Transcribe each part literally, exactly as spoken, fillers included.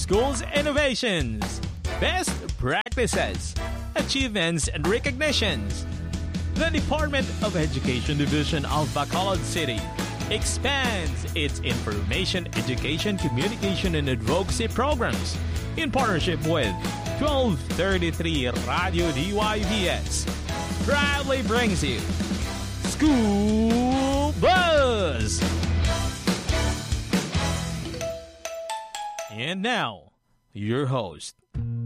school's innovations, best practices, achievements, and recognitions. The Department of Education Division of Bacolod City expands its information, education, communication, and advocacy programs in partnership with twelve thirty-three Radio D Y V S. Proudly brings you School Buzz! And now, your host.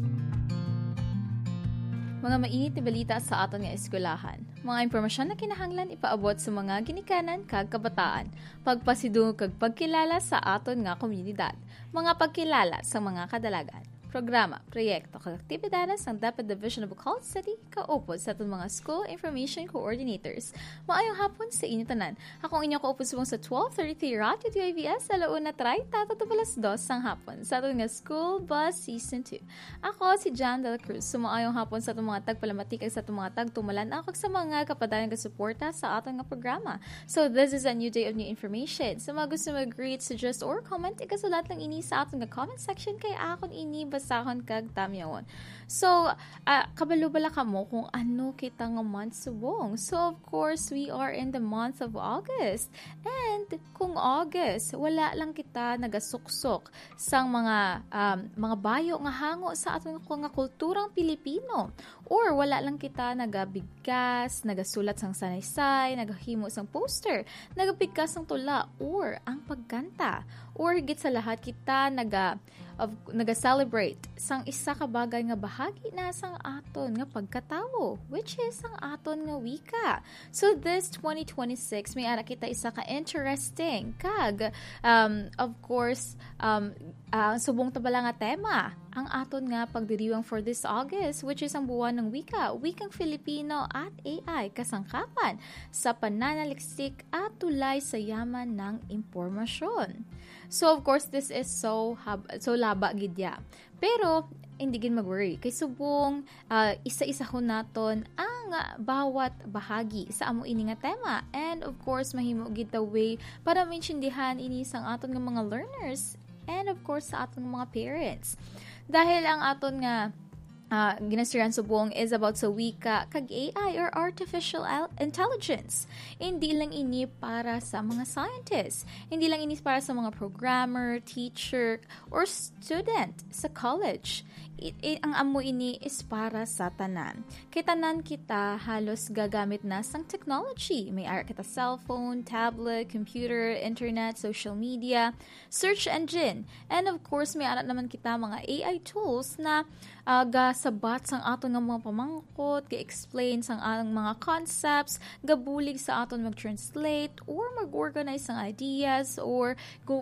Mga mainit na balita sa aton nga eskwelahan. Mga impormasyon na kinahanglan ipaabot sa mga ginikanan kag kabataan. Pagpasidungog kag pagkilala sa aton nga komunidad. Mga pagkilala sa mga kadalagan. Programa, proyekto, kag aktibidades ng DepEd Division of Bacolod City kaupod sa atong mga School Information Coordinators. Maayong hapon sa inyo tanan. Akong inyong kaupod subong sa twelve thirty Radio D Y V S alauna treinta tato alas dos sang hapon sa atong nga School Bus Season two. Ako si Jan de la Cruz. Sumaayong hapon sa atong mga tagpalamatik ag sa atong mga tagtumalan ako sa mga kapadayon nga suporta sa atong nga programa. So this is a new day of new information. Sa mga gusto mag-greet, suggest, or comment, ikasulat lang ini sa atong nga comment section kay akon ini sahon kag tamyawon. So, uh, kabalo-bala ka mo kung ano kita nga month subong. So, of course, we are in the month of August. And kung August, wala lang kita nagasuksok sang mga um, mga bayo nga hango sa atong nga kulturang Pilipino. Or wala lang kita nagabigkas, nagasulat sang sanaysay, nagahimo sang poster, nagapigkas sang tula, or ang pagkanta. Or higit sa lahat, kita naga of naga-celebrate sang isa ka bagay nga bahagi na sang aton nga pagkatawo, which is ang aton nga wika. So this twenty twenty-six may ara kita isa ka interesting kag um, of course um, uh, subong tabala nga tema ang aton nga pagdiriwang for this August, which is ang buwan ng wika, wikang Filipino at A I kasangkapan sa pananaliksik at tulay sa yaman ng impormasyon. So of course this is so hab- so laba gidya. Pero hindi gid mag-worry kay subong uh, isa-isa ho naton ang uh, bawat bahagi sa amo ini nga tema, and of course mahimo gid the way para maintindihan ini sang aton nga mga learners and of course sa aton mga parents. Dahil ang aton nga Uh, ginasiran subong is about sa wika kag A I or artificial intelligence. Hindi lang ini para sa mga scientists. Hindi lang ini para sa mga programmer, teacher, or student sa college. It, it, ang amo ini is para sa tanan. Kay tanan kita halos gagamit na sang technology. May ara kita cellphone, tablet, computer, internet, social media, search engine, and of course may ara naman kita mga A I tools na uh, ga sabat sang aton nga mga pamangkot, ga-explain sang ang mga concepts, gabulig sa aton mag-translate or mag-organize sang ideas or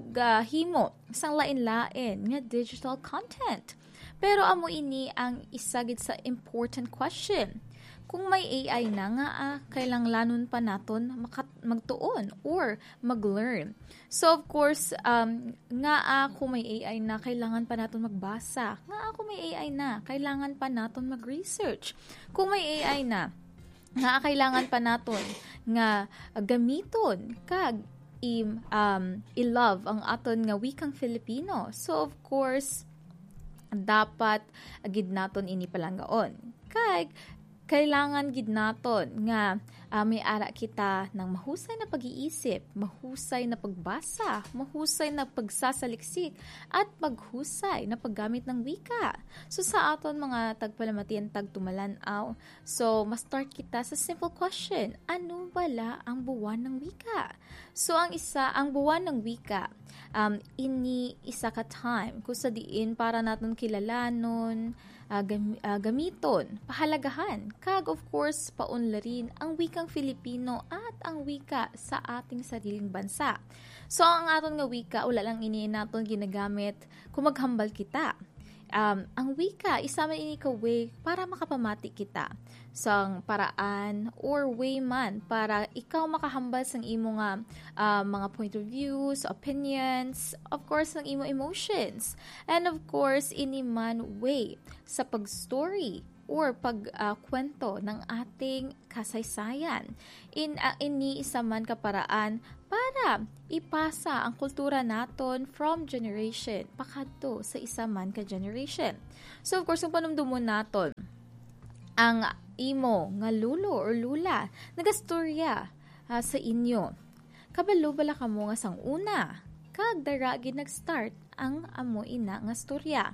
gahimo sang lain-lain nga digital content. Pero amo ini ang isagid sa important question. Kung may A I na nga ah, kailanglanon pa naton makat- magtuon or mag-learn. So of course, um, nga ah, kung may A I na kailangan pa naton magbasa. Nga ah, kung may A I na kailangan pa naton mag-research. Kung may A I na nga kailangan pa naton nga uh, gamiton kag i um, i-love ang aton nga wikang Filipino. So of course, dapat gid naton ini palanggaon. Kay kailangan gid naton nga uh, may ara kita ng mahusay na pag-iisip, mahusay na pagbasa, mahusay na pagsasaliksik, at paghusay na paggamit ng wika. So sa aton mga tagpalamatian tagtumalanaw, so ma-start kita sa simple question, ano bala ang buwan ng wika? So ang isa, ang buwan ng wika, um, ini isa ka time kung sa diin para naton kilalanon, Uh, gam- uh, gamiton, pahalagahan, kag of course paunlarin ang wikang Filipino at ang wika sa ating sariling bansa. So ang aton nga wika, wala lang ini naton ginagamit kung maghambal kita. Um, ang wika, isa man ini ka way para makapamati kita sang paraan or way man para ikaw makahambal sang imo nga uh, mga point of views, opinions, of course sang imo emotions, and of course ini man way sa pag-story or pagkwento uh, ng ating kasaysayan. In uh, ini isa man ka paraan para ipasa ang kultura naton from generation pakadto sa isa man ka generation. So of course, kung panumdumon naton ang imo nga lulo or lula nagastorya uh, sa inyo, kabalo bala kamo nga sang una kag dara gid nag-start ang amo ina nga storya.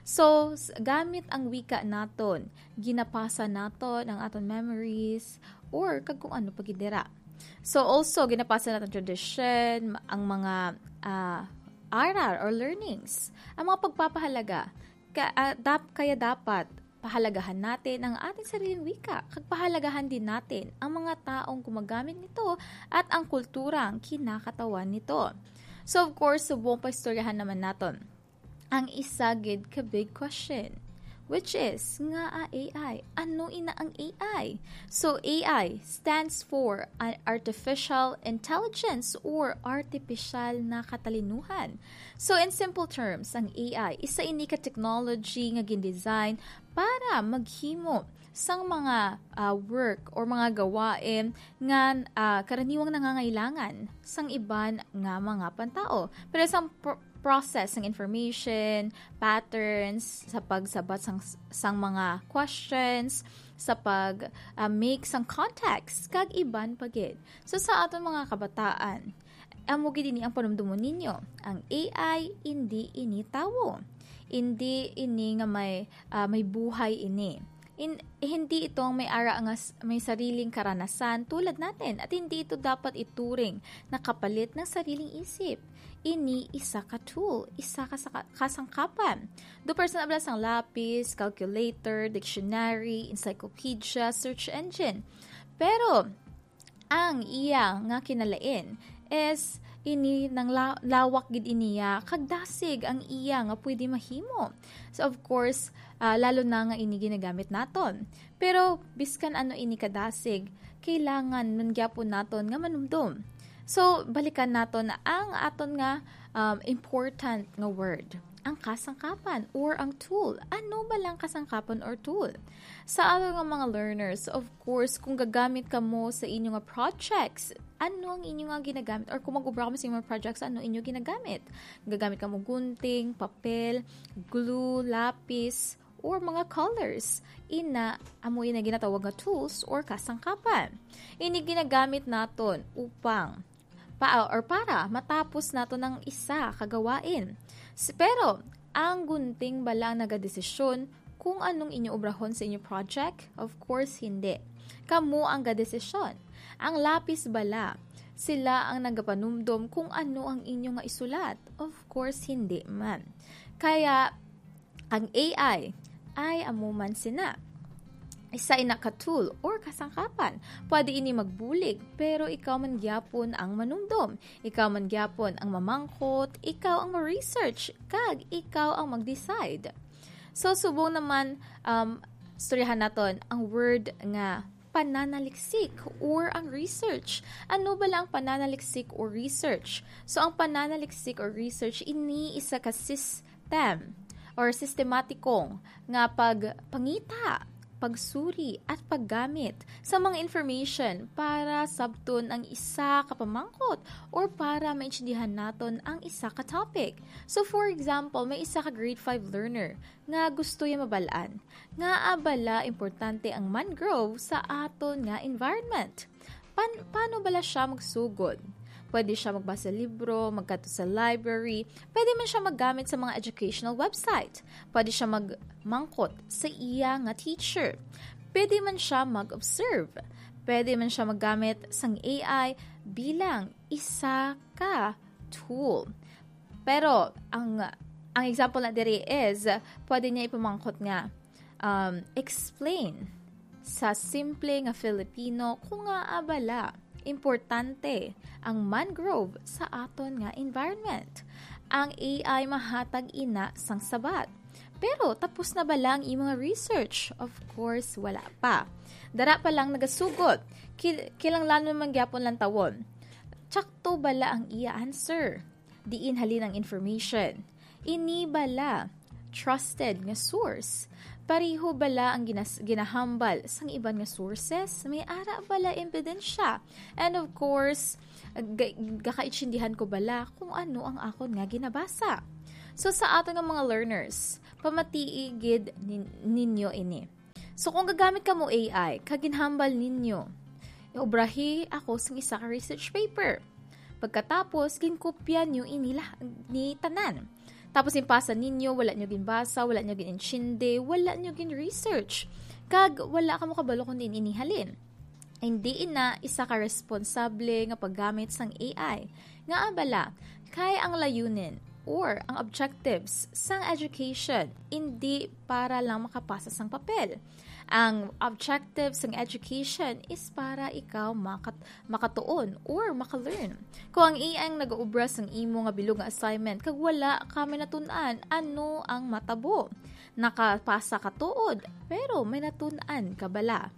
So gamit ang wika naton, ginapasa naton ang aton memories or kag kung ano pagidira. So also ginapasa naton tradition, ang mga uh, aral or learnings, ang mga pagpapahalaga. Ka, uh, dap, kaya dapat pahalagahan natin ang ating sariling wika. Kag pahalagahan din natin ang mga taong gumagamit nito at ang kulturang kinakatawan nito. So of course, subong pa istoryahan naman natin ang isa gid ka big question, which is nga A I. Ano ina ang A I? So A I stands for an artificial intelligence or artificial na katalinuhan. So in simple terms, ang A I isa ini ka technology nga gin-design para maghimo sang mga uh, work or mga gawain nga uh, karaniwang nangangailangan sang iban nga mga pantao. Pero sang pro- process ng information, patterns, sa pagsabat sang, sang mga questions, sa pag uh, make sang context, kag iban pagid. So sa aton mga kabataan, amo gid ini ang panumdumon ninyo. Ang A I hindi ini tawo. Hindi ini nga may uh, may buhay ini. In, hindi ito ang may ara nga may sariling karanasan tulad natin at hindi ito dapat ituring na kapalit ng sariling isip. Ini isa ka tool, isa ka kasangkapan. Do person abla sang lapis, calculator, dictionary, encyclopedia, search engine. Pero ang iya nga kinalain is ini nang la- lawak gid iniya kagdasig ang iya nga pwede mahimo. So of course, uh, lalo na nga ini ginagamit naton. Pero biskan ano ini kadasig, kailangan man gyapon naton nga manumdum. So balikan naton na ang aton nga um, important nga word, ang kasangkapan or ang tool. Ano ba lang kasangkapan or tool? Sa ato nga mga learners, of course, kung gagamit ka mo sa inyong nga projects, ano ang inyong nga ginagamit? Or kung mag-ubra ka mo sa inyong projects, ano inyong ginagamit? Gagamit ka mo gunting, papel, glue, lapis, or mga colors. Ina, amo ina ginatawag nga tools or kasangkapan. Ini ginagamit naton upang pa or para matapos nato ng isa kagawain. Pero ang gunting bala ang nagadesisyon kung anong inyo obrahon sa inyo project? Of course, hindi. Kamu ang gadesisyon. Ang lapis bala, sila ang nagapanumdom kung ano ang inyo nga isulat? Of course, hindi man. Kaya, ang A I ay amuman sina. Isa ina ka tool or kasangkapan. Pwede ini magbulig, pero ikaw man gyapon ang manumdom. Ikaw man gyapon ang mamangkot, ikaw ang ma-research, kag ikaw ang mag-decide. So, subong naman, um, storyahan naton ang word nga pananaliksik or ang research. Ano ba lang pananaliksik or research? So, ang pananaliksik or research, ini isa ka system or sistematikong nga pagpangita, pagsuri at paggamit sa mga information para sabton ang isa ka pamangkot or para maintindihan naton ang isa ka topic. So for example, may isa ka grade five learner nga gusto ya mabalaan nga abala importante ang mangrove sa aton nga environment. Pan- paano bala siya magsugod? Pwede siya magbasa libro, magkato sa library. Pwede man siya maggamit sa mga educational website. Pwede siya magmangkot sa iya nga teacher. Pwede man siya mag-observe. Pwede man siya maggamit sang A I bilang isa ka tool. Pero, ang ang example na diri is, pwede niya ipamangkot nga, um, explain sa simple nga Filipino kung nga abala importante ang mangrove sa aton nga environment. Ang A I mahatag ina sang sabat. Pero tapos na ba lang yung mga research? Of course, wala pa. Dara pa lang nagasugot. Kil- kilang man gyapon lang tawon. Tsakto bala ang iya answer. Diin halin ang information. Ini bala trusted nga source. Pariho bala ang ginas, ginahambal sang iban nga sources? May ara bala ebidensya? And of course, gakaitsindihan ko bala kung ano ang akon nga ginabasa. So sa ato nga mga learners, pamatiigid nin, ninyo ini. So kung gagamit ka mo A I, kaginhambal ninyo, iubrahi ako sa isa ka research paper. Pagkatapos, ginkopya nyo inila ni tanan. Tapos impasa ninyo, wala nyo ginbasa, wala nyo gininsinde, wala nyo gin-research. Kag wala ka mo kabalo kung din inihalin. Hindi ina isa ka responsable nga paggamit sang A I. Nga abala, kay ang layunin or ang objectives sang education, hindi para lang makapasa sang papel. Ang objective sang education is para ikaw makat makatuon or makalearn. Kung ang A I ang nag-uubra sang imo nga bilog nga assignment, kag wala kami natun-an, ano ang matabo? Nakapasa ka tuod, pero may natun-an ka bala.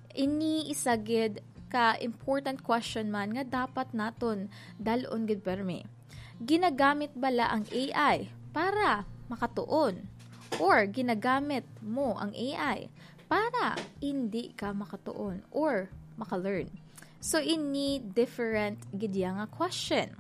Ini isagid ka important question man nga dapat naton dalon gid permi. Ginagamit bala ang A I para makatuon or ginagamit mo ang A I para hindi ka makatuon or makalearn. So, ini different gidya nga question.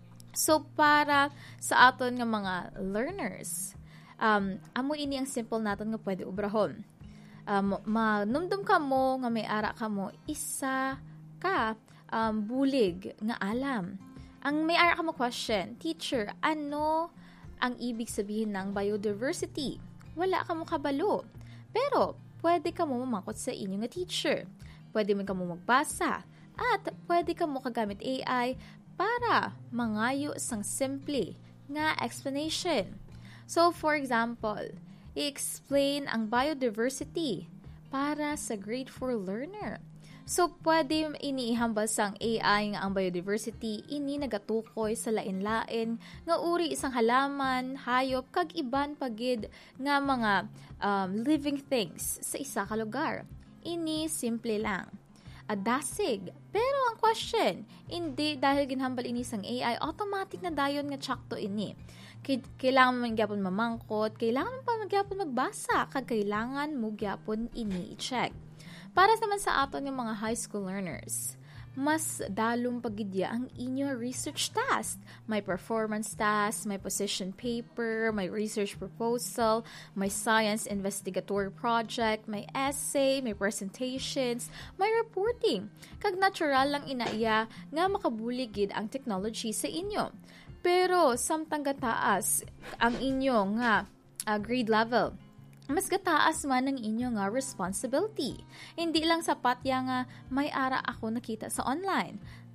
So, para sa aton nga mga learners, um, amo ini ang simple naton nga pwede ubrahon. Um, manumdum ka mo nga may ara ka mo, isa ka um, bulig nga alam. Ang may ara ka mo question, teacher, ano ang ibig sabihin ng biodiversity? Wala ka mo kabalo. Pero, pwede ka mo mamangkot sa inyo nga teacher. Pwede mo ka mo magbasa. At pwede ka mo kagamit A I para mangayo sang simple nga explanation. So, for example, i-explain ang biodiversity para sa grade four learner. So, pwede iniihambal sang A I nga ang biodiversity ini nagatukoy sa lain-lain nga uri isang halaman, hayop, kag iban pagid nga mga um, living things sa isa ka lugar. Ini simple lang. Adasig. Pero ang question, hindi dahil ginhambal ini sang A I, automatic na dayon nga tsakto ini. Kailangan mo magyapon mamangkot, kailangan mo pa magyapon magbasa, kag kailangan mo gyapon ini i-check. Para naman sa aton ng mga high school learners, mas dalong pagidya ang inyo research task. May performance task, may position paper, may research proposal, may science investigatory project, may essay, may presentations, may reporting. Kag natural lang inaiya nga makabuligid ang technology sa inyo. Pero samtang gataas ang inyo nga uh, grade level, mas gataas man ang inyo nga responsibility. Hindi lang sapat ya nga may ara ako nakita sa online.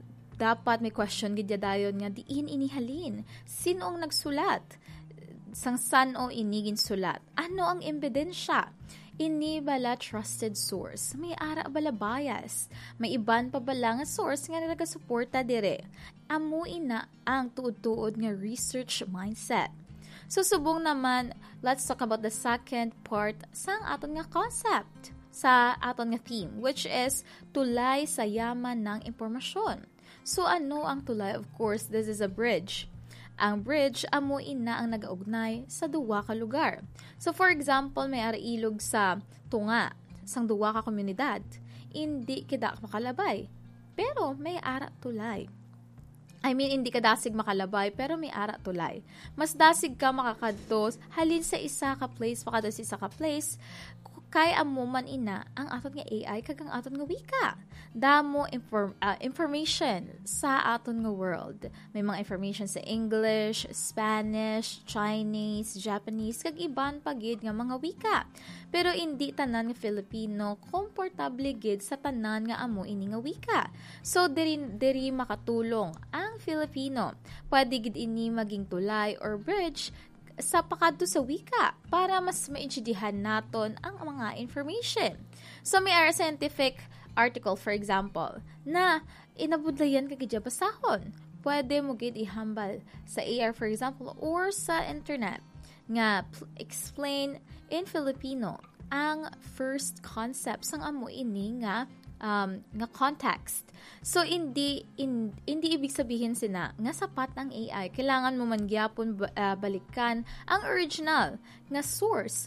Dapat may question gidya dayon nga diin inihalin. Sino ang nagsulat? Sang san o inigin sulat? Ano ang ebidensya? Ini bala trusted source. May ara bala bias. May iban pa bala nga source nga nagasuporta dire. Amo ina ang tuod-tuod nga research mindset. So, subong naman, let's talk about the second part sang aton nga concept, sa aton nga theme, which is tulay sa yaman ng impormasyon. So, ano ang tulay? Of course, this is a bridge. Ang bridge, amo ina ang nagaugnay sa duwa ka lugar. So, for example, may ara ilog sa tunga, sang duwa ka komunidad. Hindi kita makalabay, pero may ara tulay. I mean, hindi ka dasig makalabay, pero may ara tulay. Mas dasig ka makakadtos, halin sa isa ka place, makadtos sa isa ka place, kay amo man ina ang aton nga A I kag ang aton nga wika. Damo inform, uh, information sa aton nga world. May mga information sa English, Spanish, Chinese, Japanese, kag iban pagid nga mga wika. Pero hindi tanan nga Filipino komportable gid sa tanan nga amo ini nga wika. So diri diri makatulong ang Filipino. Pwede gid ini maging tulay or bridge sa pakadto sa wika para mas maintindihan naton ang mga information. So may ara scientific article, for example, na inabudlayan ka gidya basahon. Pwede mo gid ihambal sa A R, for example, or sa internet nga p- explain in Filipino ang first concept sang amo ini nga um, nga context. So, hindi, in, hindi ibig sabihin sina nga sapat ang A I. Kailangan mo man gyapon uh, balikan ang original nga source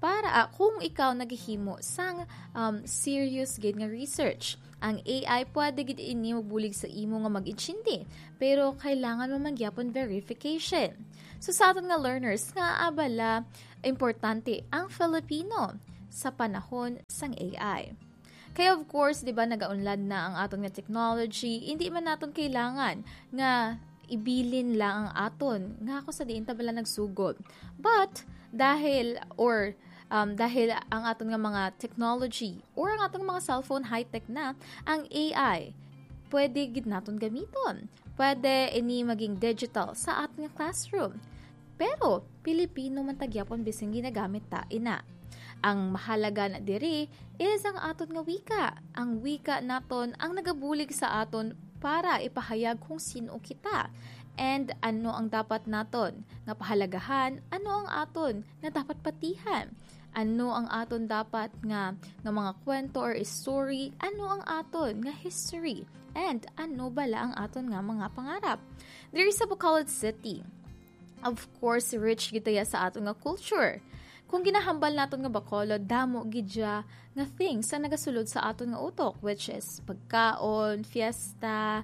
para uh, kung ikaw naghihimo sang um, serious gid nga research. Ang A I pwede gid ini magbulig sa imo nga mag-intindi, pero kailangan mo man gyapon verification. So sa aton nga learners nga abala, importante ang Filipino sa panahon sang A I. Kaya of course, 'di ba, nagaunlad na ang aton nga technology, hindi man naton kailangan nga ibilin lang ang aton nga ako sa diin ta bala nagsugod. But dahil or Um, dahil ang aton nga mga technology or ang atong mga cellphone high-tech na, ang A I, pwede gid naton gamiton. Pwede ini maging digital sa aton nga classroom. Pero, Pilipino man tagyapon bising ginagamit ta ina. Ang mahalaga na diri is ang aton nga wika. Ang wika naton ang nagabulig sa aton para ipahayag kung sino kita. And ano ang dapat naton nga pahalagahan, ano ang aton na dapat patihan. Ano ang aton dapat nga nga mga kwento or story, ano ang aton nga history, and ano bala ang aton nga mga pangarap. There is sa Bacolod City. Of course, rich gitaya sa aton nga culture. Kung ginahambal naton nga Bacolod, damo gidya nga things sa nagasulod sa aton nga utok, which is pagkaon, fiesta,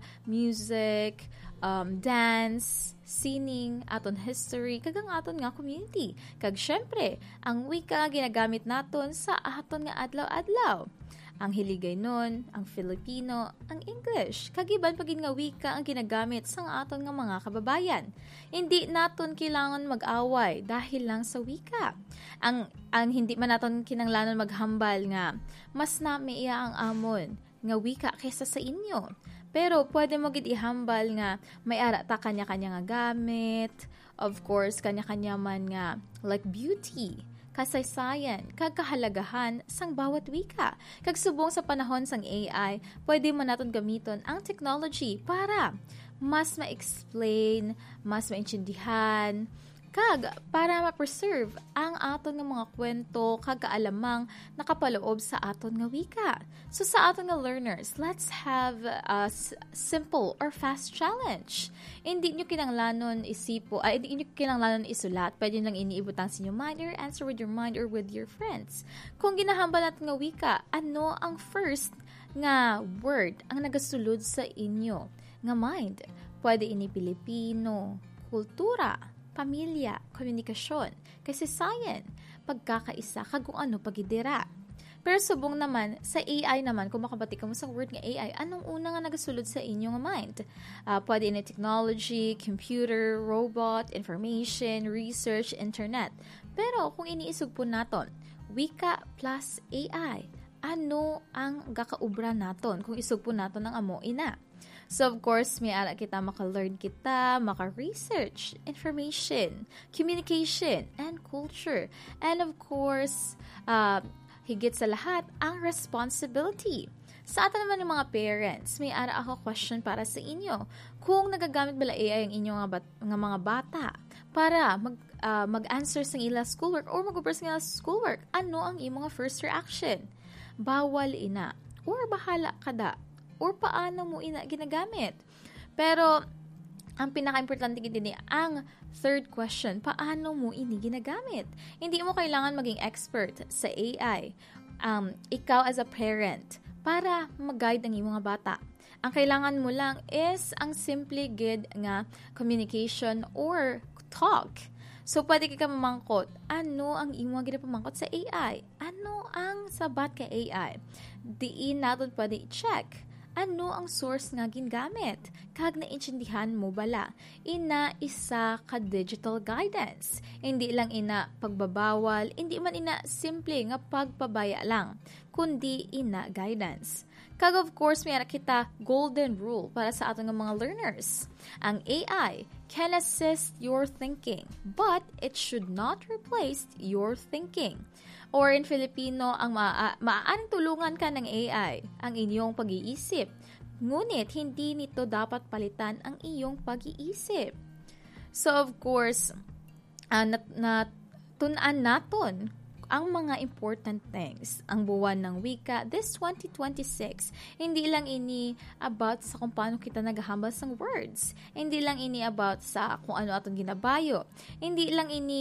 music, um, dance, sining, aton history, kagang aton nga community. Kag syempre, ang wika nga ginagamit naton sa aton nga adlaw-adlaw. Ang hiligay nun, ang Filipino, ang English. Kagiban pagin nga wika ang ginagamit sa aton nga mga kababayan. Hindi naton kailangan mag-away dahil lang sa wika. Ang ang hindi man naton kinanglanon maghambal nga mas nami iya ang amon nga wika kaysa sa inyo. Pero pwede mo gid ihambal nga may ara ta kanya-kanya nga gamit. Of course, kanya-kanya man nga like beauty, kasaysayan, kag kahalagahan sang bawat wika. Kag subong sa panahon sang A I, pwede man naton gamiton ang technology para mas ma-explain, mas maintindihan, kag para ma-preserve ang aton nga mga kwento kag kaalamang nakapaloob sa aton nga wika. So sa aton nga learners, let's have a s- simple or fast challenge. Hindi nyo kinanglanon isipo, ay hindi nyo kinanglanon isulat. Pwede lang iniibutang sa inyo mind or answer with your mind or with your friends. Kung ginahambal natin nga wika, ano ang first nga word ang nagasulod sa inyo nga mind? Pwede ini Pilipino, kultura, pamilya, komunikasyon, kasaysayan, pagkakaisa, kag kung ano pagidira. Pero subong naman, sa A I naman, kung makabati ka mo sa word nga A I, anong una nga nagasulod sa inyo nga mind? Uh, pwede ini technology, computer, robot, information, research, internet. Pero kung iniisog po naton, wika plus A I, ano ang gakaubra naton kung isog po naton ng amo ina? So, of course, may ara kita maka-learn kita, maka-research, information, communication, and culture. And of course, uh, higit sa lahat, ang responsibility. Sa atin naman ng mga parents, may ara ako question para sa inyo. Kung nagagamit bala A I ang inyong nga, bat- nga mga bata para mag, uh, mag-answer sa ila schoolwork or mag-upers sa ila schoolwork, ano ang iyong mga first reaction? Bawal ina or bahala kada or paano mo ina ginagamit. Pero ang pinaka-importante din ang third question, paano mo ini ginagamit? Hindi mo kailangan maging expert sa A I. Um, ikaw as a parent, para mag-guide ang iyong mga bata. Ang kailangan mo lang is ang simple good nga communication or talk. So, pwede ka mamangkot. Ano ang imo nga pamangkot sa A I? Ano ang sabat ka A I? Diin natin pwede i-check. Ano ang source nga gingamit? Kag naintindihan mo bala? Ina isa ka digital guidance. Hindi lang ina pagbabawal, hindi man ina simple nga pagpabaya lang, kundi ina guidance. Kag of course, may kita golden rule para sa ating mga learners. Ang A I can assist your thinking, but it should not replace your thinking. Or in Filipino, ang maa- maaaring tulungan ka ng A I ang inyong pag-iisip. Ngunit, hindi nito dapat palitan ang iyong pag-iisip. So, of course, uh, nat- natunan naton ang mga important things. Ang buwan ng wika, this twenty twenty-six, hindi lang ini about sa kung paano kita naghahambal ng words. Hindi lang ini about sa kung ano atong ginabayo. Hindi lang ini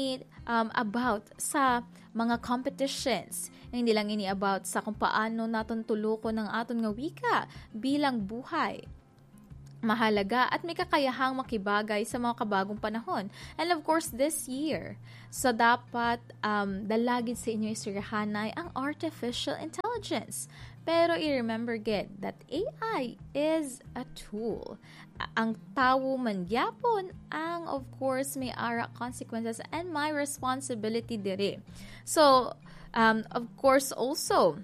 um, about sa mga competitions. Hindi lang ini about sa kung paano naton tulukon ng aton nga wika bilang buhay. Mahalaga at may kakayahang makibagay sa mga kabagong panahon. And of course, this year. So, dapat um, dalagid sa inyo isirahanay ang artificial intelligence. Pero i-remember get that A I is a tool. Ang tawo man gyapon ang of course may ara consequences and my responsibility diri. So, um, of course also,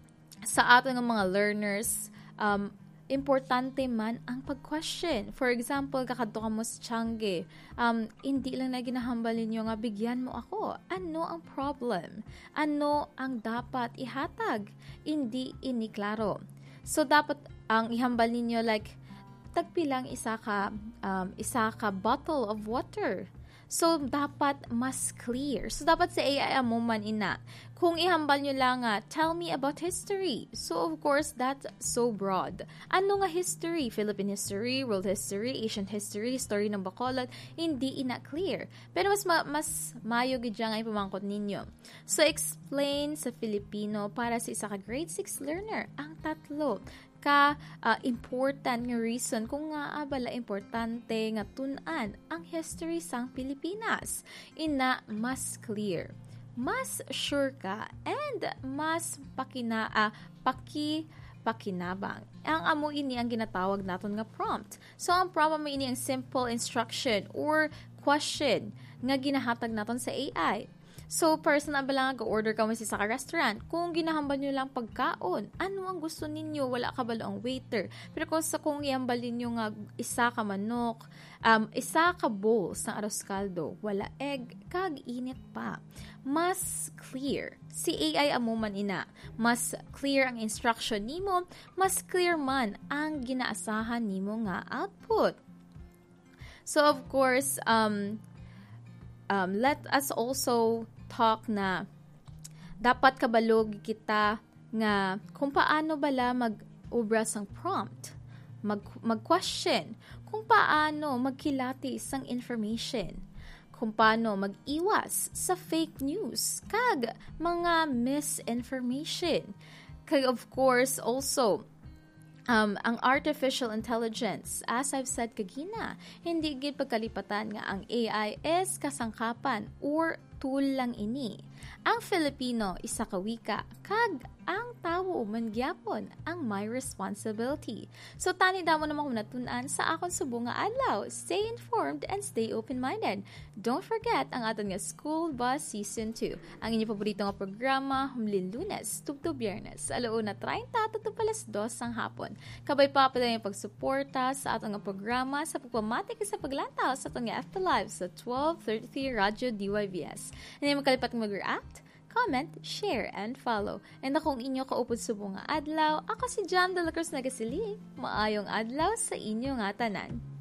sa ating mga learners, um, importante man ang pag-question. For example, kakadto ka mo sa Tiangge, um, hindi lang na ginahambalin nyo nga bigyan mo ako. Ano ang problem? Ano ang dapat ihatag? Hindi iniklaro. So, dapat ang ihambal ninyo like, tagpilang isa ka, um, isa ka bottle of water. So, dapat mas clear. So, dapat sa A I mo man ina. Kung ihambal nyo lang nga, tell me about history. So, of course, that's so broad. Ano nga history? Philippine history, world history, Asian history, story ng Bacolod, hindi ina clear. Pero mas ma- mas mayo gid nga ipamangkot ninyo. So, explain sa Filipino para sa isa ka grade six learner ang tatlo ka uh, important nga reason kung nga abala importante nga tun-an ang history sang Pilipinas. Ina mas clear, mas sure ka, and mas pakina uh, paki pakinabang. Ang amo ini ang ginatawag naton nga prompt. So ang prompt mo ini ang simple instruction or question nga ginahatag naton sa A I. So, personal ba lang ga-order ka mo sa ka restaurant? Kung ginahambal nyo lang pagkaon, ano ang gusto ninyo? Wala ka ba ang waiter? Pero kung sa kung ihambal ninyo nga isa ka manok, um, isa ka bowls ng arroz caldo, wala egg, kag-init pa. Mas clear. Si A I amo man ina. Mas clear ang instruction nimo, mas clear man ang ginaasahan nimo nga output. So, of course, um, um, let us also talk na dapat kabalog kita nga kung paano bala mag-ubra sang prompt, mag, mag-question, kung paano magkilati sang information, kung paano mag-iwas sa fake news, kag mga misinformation. Kag of course also, Um, ang artificial intelligence, as I've said kagina, hindi gid pagkalipatan nga ang A I is kasangkapan or tool lang ini. Ang Filipino isa ka wika, kag ang tawo man gyapon ang my responsibility. So tani damo namang natun-an sa akon subong nga adlaw. Stay informed and stay open-minded. Don't forget ang aton nga School Bus Season two. Ang inyong paborito nga programa humlin Lunes tubto Biyernes, alauna treinta tuto alas dos sang hapon. Kabay pa pa yung pagsuporta sa aton nga programa sa pagpamatik sa paglantaw sa aton nga F T Live sa twelve thirty Radio D Y V S. Hindi mo kalipat mag-react, comment, share, and follow. And akong inyo kaupod subong nga adlaw, ako si Jam de la Cruz Nagasili. Maayong adlaw sa inyo nga tanan.